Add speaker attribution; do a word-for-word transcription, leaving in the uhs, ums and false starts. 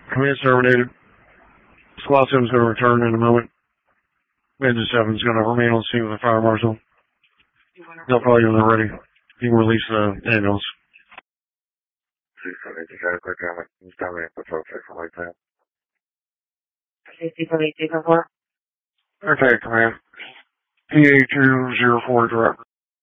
Speaker 1: Command's terminated. Squad seven's going to return in a moment. Engine seven's going to remain on scene with the fire marshal. They'll call you when they're ready. You can release the ambulance. Okay, command. P A two zero four direct.